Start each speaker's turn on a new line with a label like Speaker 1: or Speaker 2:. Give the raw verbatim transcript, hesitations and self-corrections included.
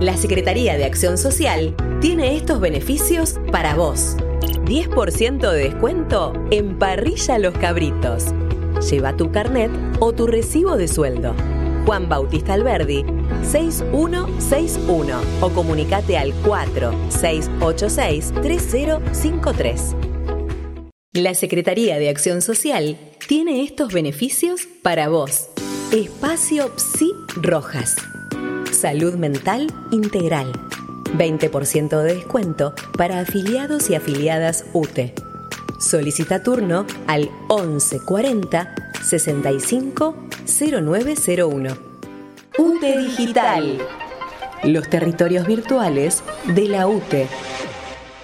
Speaker 1: La Secretaría de Acción Social tiene estos beneficios para vos. diez por ciento de descuento en Parrilla Los Cabritos. Lleva tu carnet o tu recibo de sueldo. Juan Bautista Alberdi, seis uno seis uno o comunicate al cuatro seis ocho seis tres cero cinco tres. La Secretaría de Acción Social tiene estos beneficios para vos. Espacio Psi Rojas. Salud mental integral. veinte por ciento de descuento para afiliados y afiliadas U T E. Solicita turno al once cuarenta sesenta y cinco cero nueve cero uno. U T E Digital. Los territorios virtuales de la U T E.